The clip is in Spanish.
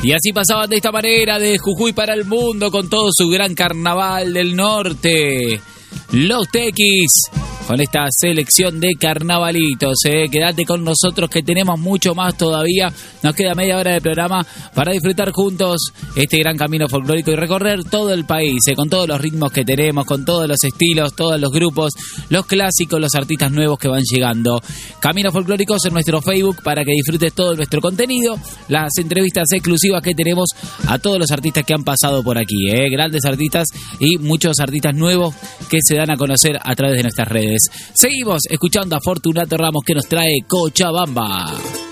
Y así pasaban de esta manera de Jujuy para el mundo con todo su gran carnaval del norte. Los Tequis, con esta selección de carnavalitos. Quédate con nosotros que tenemos mucho más todavía. Nos queda media hora de programa para disfrutar juntos este gran camino folclórico y recorrer todo el país, con todos los ritmos que tenemos, con todos los estilos, todos los grupos, los clásicos, los artistas nuevos que van llegando. Caminos Folclóricos en nuestro Facebook para que disfrutes todo nuestro contenido, las entrevistas exclusivas que tenemos a todos los artistas que han pasado por aquí, grandes artistas y muchos artistas nuevos que se dan a conocer a través de nuestras redes. Seguimos escuchando a Fortunato Ramos que nos trae Cochabamba.